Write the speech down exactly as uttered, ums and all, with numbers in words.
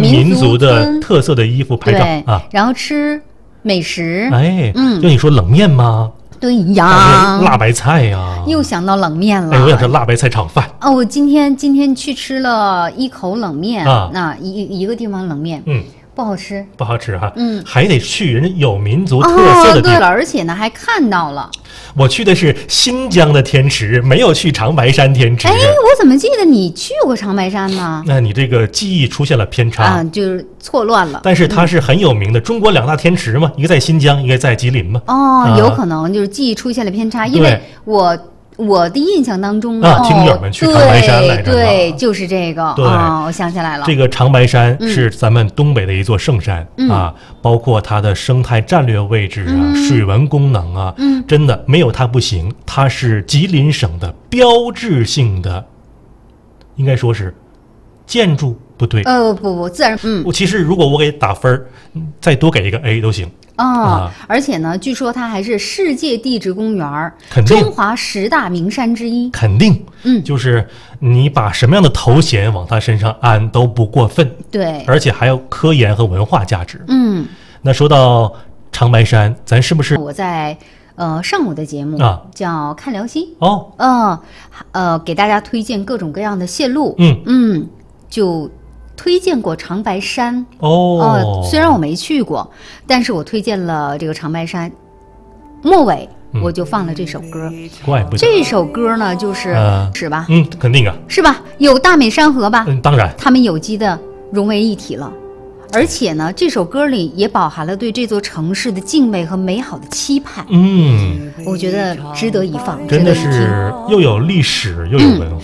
民族的特色的衣服拍照啊， 然后吃美食。 哎，嗯，就你说冷面吗？ 对呀， 辣白菜呀， 又想到冷面了。 哎，我想吃辣白菜炒饭。 哦，我今天今天去吃了一口冷面啊，那一一个地方冷面，嗯。不好吃， 不好吃哈， 嗯， 还得去人家有民族特色的地方。 哦，对了，而且呢还看到了。 我去的是新疆的天池，没有去长白山天池。 哎，我怎么记得你去过长白山呢？ 那你这个记忆出现了偏差啊，就是错乱了。 但是它是很有名的，嗯、中国两大天池嘛，一个在新疆，一个在吉林嘛。 哦，啊、有可能就是记忆出现了偏差，因为我。我的印象当中啊，听友们去长白山来着， 对，就是这个。 对、 哦，我想起来了， 这个长白山是咱们东北的一座圣山、嗯、啊，包括它的生态战略位置啊、嗯、水文功能啊，嗯，真的没有它不行。它是吉林省的标志性的，应该说是建筑，不对， 呃，不不，自然，嗯， 我其实如果我给打分，再多给一个 A 都行。 哦、啊，而且呢，据说它还是世界地质公园中华十大名山之一。 肯定，嗯，就是你把什么样的头衔往它身上安都不过分。 对， 而且还有科研和文化价值。 嗯， 那说到长白山，咱是不是我在呃上午的节目啊叫看辽西哦， 呃呃给大家推荐各种各样的线路。 嗯嗯，就。推荐过长白山哦、 呃，虽然我没去过，但是我推荐了这个长白山。末尾我就放了这首歌， 嗯、怪不得这首歌呢，就是、呃、是吧？ 嗯，肯定啊， 是吧？有大美山河吧？ 嗯，当然， 他们有机的融为一体了。而且呢，这首歌里也饱含了对这座城市的敬畏和美好的期盼。 嗯， 我觉得值得一放， 真的是又有历史又有文